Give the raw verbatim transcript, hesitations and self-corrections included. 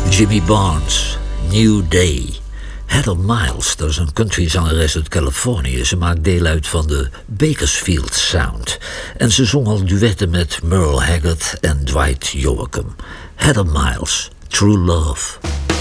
Jimmy Barnes, New Day. Heather Miles, dat is een countryzangeres uit Californië. Ze maakt deel uit van de Bakersfield Sound. En ze zong al duetten met Merle Haggard en Dwight Yoakam. Heather Miles, True Love.